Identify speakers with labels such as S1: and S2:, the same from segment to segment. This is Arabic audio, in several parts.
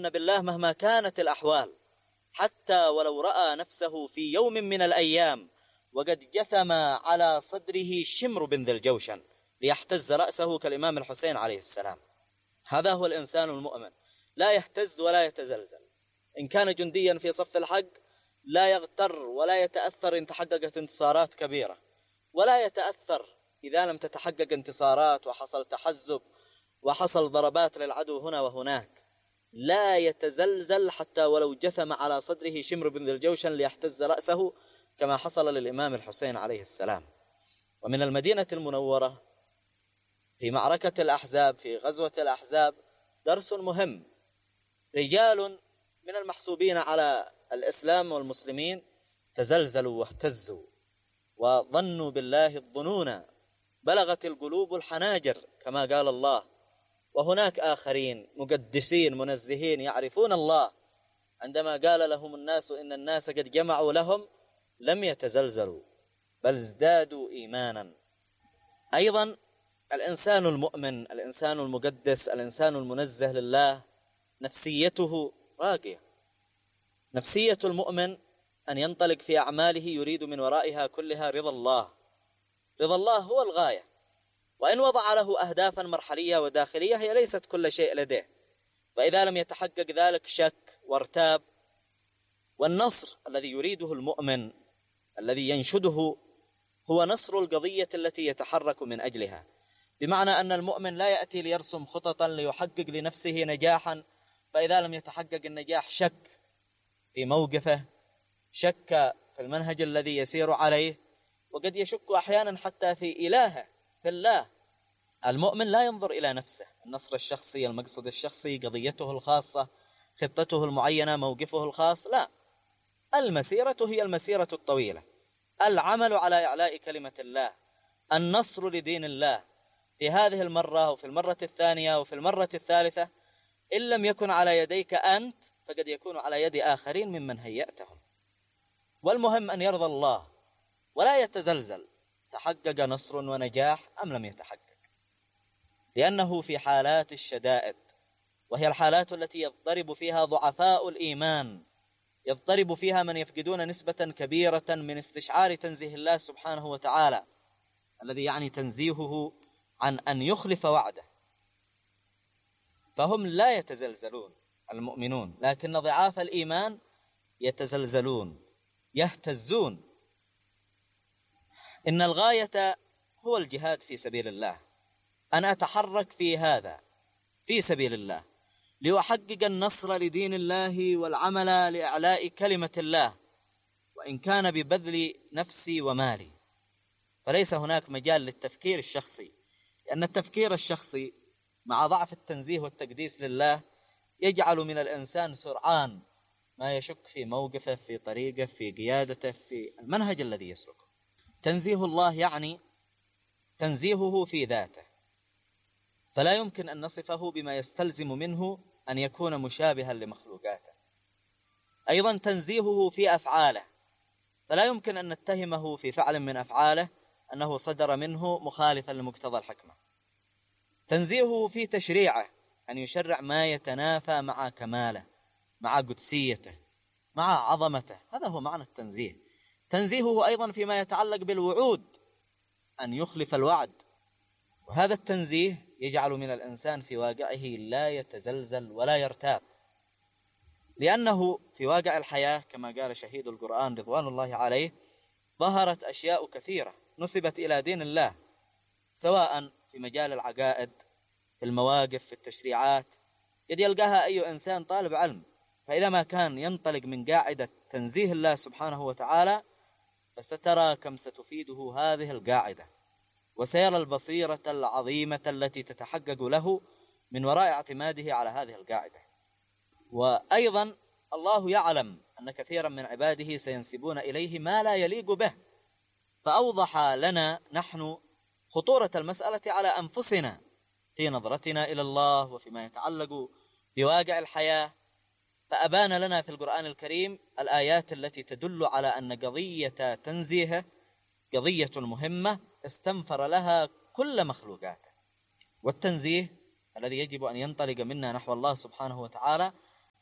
S1: الظن بالله مهما كانت الأحوال، حتى ولو رأى نفسه في يوم من الأيام وقد جثم على صدره شمر بن ذي الجوشن ليحتز رأسه كالإمام الحسين عليه السلام. هذا هو الإنسان المؤمن، لا يهتز ولا يتزلزل. إن كان جنديا في صف الحق لا يغتر ولا يتأثر إن تحققت انتصارات كبيرة، ولا يتأثر إذا لم تتحقق انتصارات وحصل تحزب وحصل ضربات للعدو هنا وهناك. لا يتزلزل حتى ولو جثم على صدره شمر بن ذي الجوشن ليحتز رأسه كما حصل للإمام الحسين عليه السلام. ومن المدينة المنورة في معركة الأحزاب، في غزوة الأحزاب، درس مهم. رجال من المحسوبين على الإسلام والمسلمين تزلزلوا واهتزوا وظنوا بالله الظنون، بلغت القلوب الحناجر كما قال الله. وهناك آخرين مقدسين منزهين يعرفون الله، عندما قال لهم الناس إن الناس قد جمعوا لهم لم يتزلزلوا بل ازدادوا إيمانا. أيضا الإنسان المؤمن، الإنسان المقدس، الإنسان المنزه لله نفسيته راقية. نفسية المؤمن أن ينطلق في أعماله يريد من ورائها كلها رضا الله. رضا الله هو الغاية، وإن وضع له أهدافا مرحلية وداخلية هي ليست كل شيء لديه، فإذا لم يتحقق ذلك شك وارتاب. والنصر الذي يريده المؤمن الذي ينشده هو نصر القضية التي يتحرك من أجلها، بمعنى أن المؤمن لا يأتي ليرسم خططا ليحقق لنفسه نجاحا، فإذا لم يتحقق النجاح شك في موقفه، شك في المنهج الذي يسير عليه، وقد يشك أحيانا حتى في إلهه، في الله. المؤمن لا ينظر إلى نفسه، النصر الشخصي، المقصد الشخصي، قضيته الخاصة، خطته المعينة، موقفه الخاص، لا. المسيرة هي المسيرة الطويلة، العمل على إعلاء كلمة الله، النصر لدين الله في هذه المرة وفي المرة الثانية وفي المرة الثالثة. إن لم يكن على يديك أنت فقد يكون على يد آخرين ممن هيأتهم. والمهم أن يرضى الله ولا يتزلزل، تحقق نصر ونجاح أم لم يتحقق، لأنه في حالات الشدائد، وهي الحالات التي يضطرب فيها ضعفاء الإيمان، يضطرب فيها من يفقدون نسبة كبيرة من استشعار تنزيه الله سبحانه وتعالى، الذي يعني تنزيهه عن أن يخلف وعده، فهم لا يتزلزلون المؤمنون، لكن ضعاف الإيمان يتزلزلون يهتزون. إن الغاية هو الجهاد في سبيل الله، أنا أتحرك في هذا في سبيل الله لأحقق النصر لدين الله والعمل لإعلاء كلمة الله، وإن كان ببذل نفسي ومالي. فليس هناك مجال للتفكير الشخصي، لأن التفكير الشخصي مع ضعف التنزيه والتقديس لله يجعل من الإنسان سرعان ما يشك في موقفه، في طريقه، في قيادته، في المنهج الذي يسلكه. تنزيه الله يعني تنزيهه في ذاته، فلا يمكن أن نصفه بما يستلزم منه أن يكون مشابها لمخلوقاته. أيضا تنزيهه في أفعاله، فلا يمكن أن نتهمه في فعل من أفعاله أنه صدر منه مخالفا لمقتضى الحكمة. تنزيهه في تشريعه، أن يشرع ما يتنافى مع كماله، مع قدسيته، مع عظمته، هذا هو معنى التنزيه. تنزيهه أيضا فيما يتعلق بالوعود، أن يخلف الوعد، وهذا التنزيه يجعل من الإنسان في واقعه لا يتزلزل ولا يرتاب، لأنه في واقع الحياة كما قال شهيد القرآن رضوان الله عليه ظهرت أشياء كثيرة نسبت إلى دين الله، سواء في مجال العقائد، في المواقف، في التشريعات، قد يلقاها أي إنسان طالب علم، فإذا ما كان ينطلق من قاعدة تنزيه الله سبحانه وتعالى فسترى كم ستفيده هذه القاعدة، وسيرى البصيرة العظيمة التي تتحقق له من وراء اعتماده على هذه القاعدة. وأيضا الله يعلم أن كثيرا من عباده سينسبون إليه ما لا يليق به، فأوضح لنا نحن خطورة المسألة على أنفسنا في نظرتنا إلى الله وفيما يتعلق بواقع الحياة، فأبان لنا في القرآن الكريم الآيات التي تدل على أن قضية تنزيهه قضية مهمة استنفر لها كل مخلوقاته. والتنزيه الذي يجب أن ينطلق منا نحو الله سبحانه وتعالى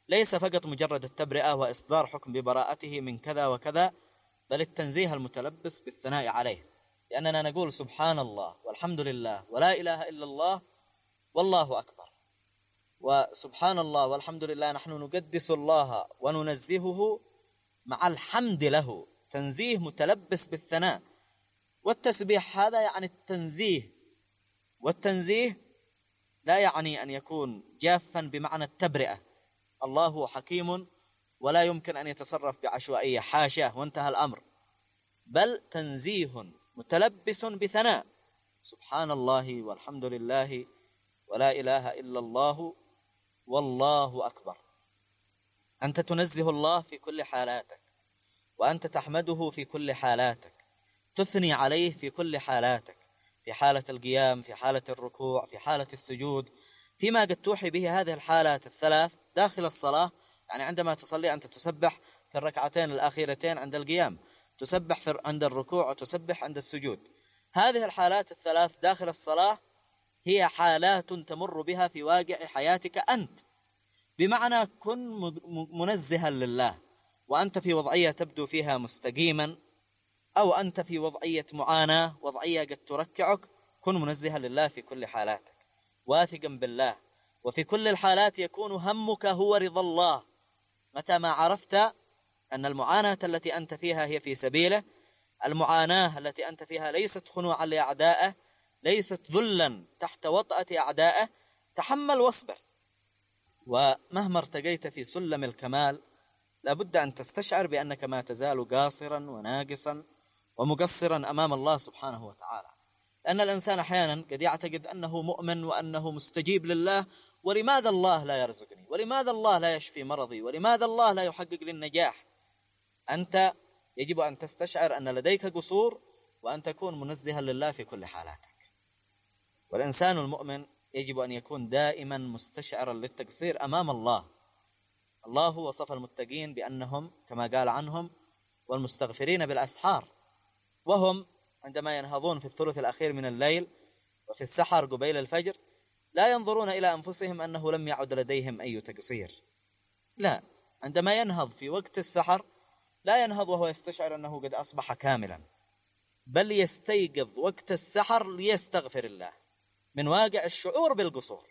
S1: ليس فقط مجرد التبرئة وإصدار حكم ببراءته من كذا وكذا، بل التنزيه المتلبس بالثناء عليه، لأننا نقول سبحان الله والحمد لله ولا إله إلا الله والله أكبر. وسبحان الله والحمد لله نحن نقدس الله وننزهه مع الحمد له، تنزيه متلبس بالثناء. والتسبيح هذا يعني التنزيه، والتنزيه لا يعني أن يكون جافا بمعنى التبرئة. الله حكيم ولا يمكن أن يتصرف بعشوائية، حاشاه وانتهى الأمر، بل تنزيه متلبس بثناء. سبحان الله والحمد لله ولا إله إلا الله والله أكبر. أنت تنزه الله في كل حالاتك، وأنت تحمده في كل حالاتك، تثني عليه في كل حالاتك، في حالة القيام، في حالة الركوع، في حالة السجود، فيما قد توحي به هذه الحالات الثلاث داخل الصلاة. يعني عندما تصلي أنت تسبح في الركعتين الأخيرتين عند القيام، تسبح عند الركوع، وتسبح عند السجود. هذه الحالات الثلاث داخل الصلاة هي حالات تمر بها في واقع حياتك أنت، بمعنى كن منزها لله، وأنت في وضعية تبدو فيها مستقيما، أو أنت في وضعية معاناة، وضعية قد تركعك، كن منزها لله في كل حالاتك، واثقا بالله. وفي كل الحالات يكون همك هو رضا الله. متى ما عرفت أن المعاناة التي أنت فيها هي في سبيله، المعاناة التي أنت فيها ليست خنوعا لأعدائه، ليست ذلا تحت وطأة أعدائه، تحمل واصبر. ومهما ارتقيت في سلم الكمال لابد أن تستشعر بأنك ما تزال قاصرا وناقصا ومقصرا أمام الله سبحانه وتعالى. لأن الإنسان أحيانا قد يعتقد أنه مؤمن وأنه مستجيب لله، ولماذا الله لا يرزقني؟ ولماذا الله لا يشفي مرضي؟ ولماذا الله لا يحقق لي النجاح؟ أنت يجب أن تستشعر أن لديك قصور، وأن تكون منزها لله في كل حالاتك. والإنسان المؤمن يجب أن يكون دائما مستشعرا للتقصير أمام الله. الله وصف المتقين بأنهم كما قال عنهم والمستغفرين بالأسحار، وهم عندما ينهضون في الثلث الأخير من الليل وفي السحر قبيل الفجر لا ينظرون إلى أنفسهم أنه لم يعد لديهم أي تقصير، لا، عندما ينهض في وقت السحر لا ينهض وهو يستشعر أنه قد أصبح كاملا، بل يستيقظ وقت السحر ليستغفر الله من واقع الشعور بالقصور.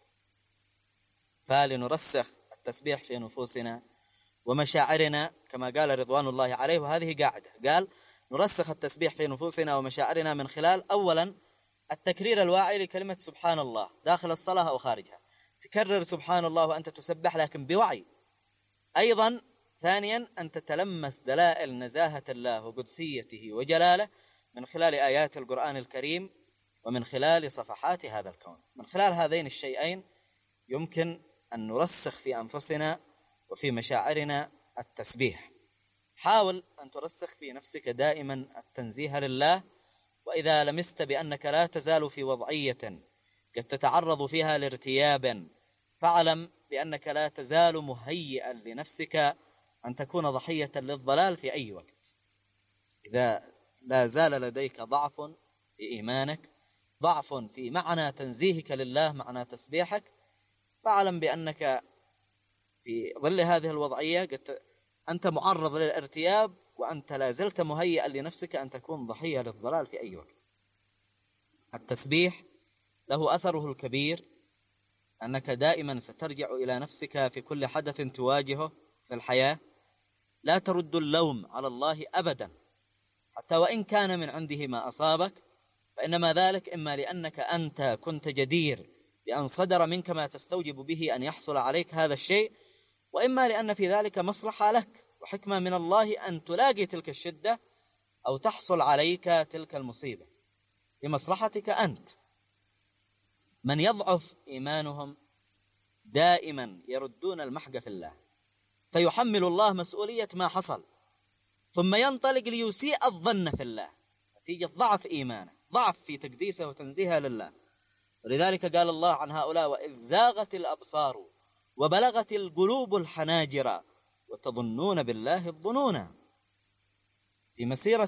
S1: فلنرسخ التسبيح في نفوسنا ومشاعرنا كما قال رضوان الله عليه، وهذه قاعدة، قال نرسخ التسبيح في نفوسنا ومشاعرنا من خلال أولا التكرير الواعي لكلمة سبحان الله داخل الصلاة أو خارجها، تكرر سبحان الله وأنت تسبح لكن بوعي. أيضا ثانيا أن تتلمس دلائل نزاهة الله وقدسيته وجلاله من خلال آيات القرآن الكريم ومن خلال صفحات هذا الكون. من خلال هذين الشيئين يمكن أن نرسخ في أنفسنا وفي مشاعرنا التسبيح. حاول أن ترسخ في نفسك دائما التنزيه لله، وإذا لمست بأنك لا تزال في وضعية قد تتعرض فيها لارتياب، فاعلم بأنك لا تزال مهيئا لنفسك أن تكون ضحية للضلال في أي وقت. إذا لا زال لديك ضعف في إيمانك، ضعف في معنى تنزيهك لله، معنى تسبيحك، فاعلم بأنك في ظل هذه الوضعية أنت معرض للارتياب، وأنت لا زلت مهيئا لنفسك أن تكون ضحية للضلال في أي وقت. التسبيح له أثره الكبير، أنك دائما سترجع إلى نفسك في كل حدث تواجهه في الحياة، لا ترد اللوم على الله أبدا، حتى وإن كان من عنده ما أصابك، فإنما ذلك إما لأنك أنت كنت جدير بأن صدر منك ما تستوجب به أن يحصل عليك هذا الشيء، وإما لأن في ذلك مصلحة لك وحكمة من الله أن تلاقي تلك الشدة أو تحصل عليك تلك المصيبة لمصلحتك أنت. من يضعف إيمانهم دائما يردون المحق في الله، فيحمل الله مسؤولية ما حصل، ثم ينطلق ليسيء الظن في الله نتيجة ضعف إيمانه، ضعف في تقديسه وتنزيهه لله. ولذلك قال الله عن هؤلاء: وإذ زاغت الأبصار وبلغت القلوب الحناجر وتظنون بالله الظنونا. في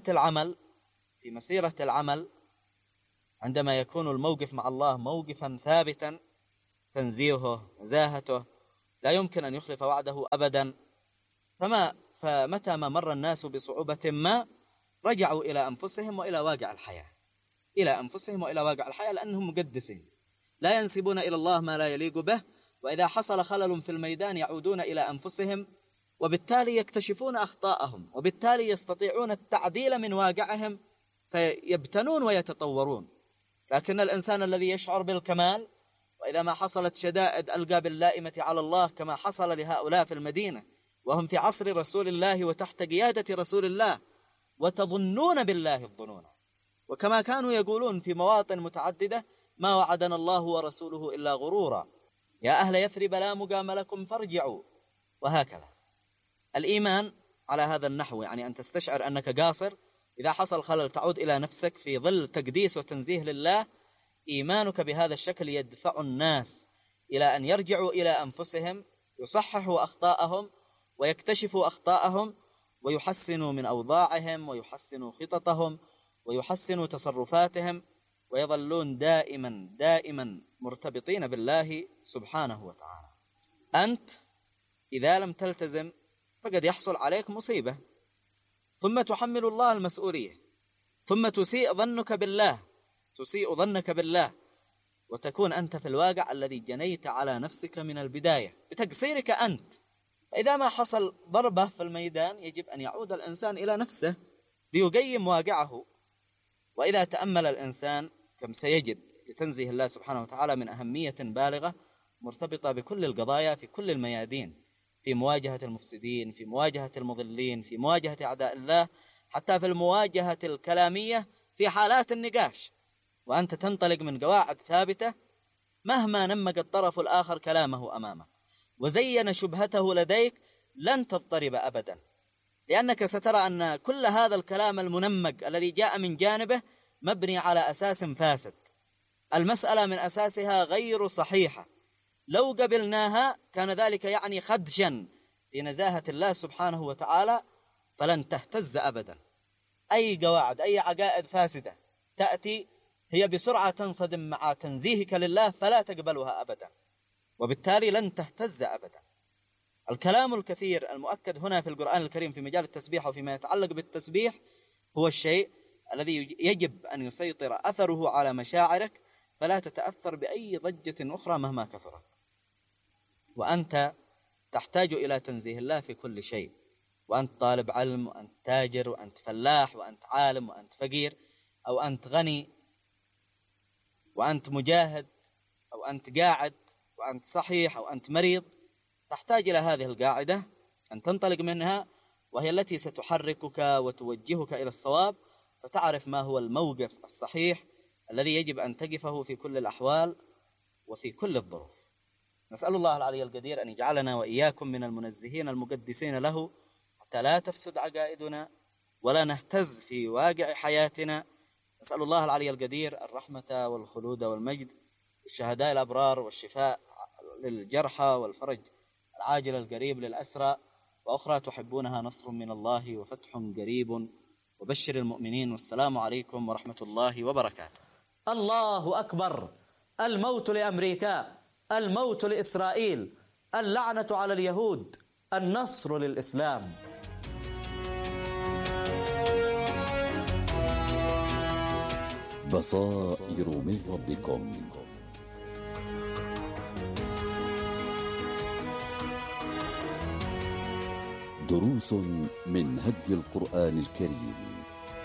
S1: مسيرة العمل عندما يكون الموقف مع الله موقفا ثابتا، تنزيهه، نزاهته، لا يمكن أن يخلف وعده أبدا. فمتى ما مر الناس بصعوبة ما رجعوا إلى أنفسهم وإلى واقع الحياة، لأنهم مقدسين لا ينسبون إلى الله ما لا يليق به، وإذا حصل خلل في الميدان يعودون إلى أنفسهم، وبالتالي يكتشفون أخطاءهم، وبالتالي يستطيعون التعديل من واقعهم فيبتنون ويتطورون. لكن الإنسان الذي يشعر بالكمال وإذا ما حصلت شدائد ألقى باللائمة على الله كما حصل لهؤلاء في المدينة وهم في عصر رسول الله وتحت قيادة رسول الله، وتظنون بالله الظنون، وكما كانوا يقولون في مواطن متعددة: ما وعدنا الله ورسوله إلا غرورا، يا أهل يثرب لا مقام لكم فارجعوا، وهكذا. الإيمان على هذا النحو يعني أن تستشعر أنك قاصر، إذا حصل خلل تعود إلى نفسك في ظل تقديس وتنزيه لله. إيمانك بهذا الشكل يدفع الناس إلى أن يرجعوا إلى أنفسهم، يصححوا أخطاءهم ويكتشفوا أخطاءهم ويحسنوا من أوضاعهم ويحسنوا خططهم ويحسنوا تصرفاتهم، ويظلون دائما مرتبطين بالله سبحانه وتعالى. أنت إذا لم تلتزم فقد يحصل عليك مصيبة، ثم تحمل الله المسؤولية، ثم تسيء ظنك بالله، وتكون أنت في الواقع الذي جنيت على نفسك من البداية بتقصيرك أنت. فإذا ما حصل ضربة في الميدان يجب أن يعود الإنسان إلى نفسه ليقيم واقعه. وإذا تأمل الإنسان كم سيجد لتنزيه الله سبحانه وتعالى من أهمية بالغة مرتبطة بكل القضايا في كل الميادين، في مواجهة المفسدين، في مواجهة المضلين، في مواجهة أعداء الله، حتى في المواجهة الكلامية في حالات النقاش، وأنت تنطلق من قواعد ثابتة مهما نمق الطرف الآخر كلامه أمامك وزين شبهته لديك لن تضطرب أبدا، لأنك سترى أن كل هذا الكلام المنمق الذي جاء من جانبه مبني على أساس فاسد، المسألة من أساسها غير صحيحة، لو قبلناها كان ذلك يعني خدشا لنزاهة الله سبحانه وتعالى، فلن تهتز أبدا. أي قواعد أي عقائد فاسدة تأتي هي بسرعة تنصدم مع تنزيهك لله فلا تقبلها أبدا، وبالتالي لن تهتز أبدا. الكلام الكثير المؤكد هنا في القرآن الكريم في مجال التسبيح وفيما يتعلق بالتسبيح هو الشيء الذي يجب أن يسيطر أثره على مشاعرك، فلا تتأثر بأي ضجة أخرى مهما كثرت. وأنت تحتاج إلى تنزيه الله في كل شيء، وأنت طالب علم، وأنت تاجر، وأنت فلاح، وأنت عالم، وأنت فقير، أو أنت غني، وأنت مجاهد، أو أنت قاعد، وأنت صحيح، أو أنت مريض. تحتاج إلى هذه القاعدة أن تنطلق منها، وهي التي ستحركك وتوجهك إلى الصواب، فتعرف ما هو الموقف الصحيح الذي يجب أن تقفه في كل الأحوال وفي كل الظروف. نسأل الله العلي القدير أن يجعلنا وإياكم من المنزهين المقدسين له، حتى لا تفسد عقائدنا ولا نهتز في واقع حياتنا. نسأل الله العلي القدير الرحمة والخلود والمجد، الشهداء الأبرار، والشفاء للجرحى، والفرج العاجل القريب للأسرى، وأخرى تحبونها نصر من الله وفتح قريب، وبشر المؤمنين. والسلام عليكم ورحمة الله وبركاته.
S2: الله أكبر. الموت لأمريكا، الموت لإسرائيل، اللعنة على اليهود، النصر للإسلام.
S3: بصائر من ربكم. دروس من هدي القرآن الكريم.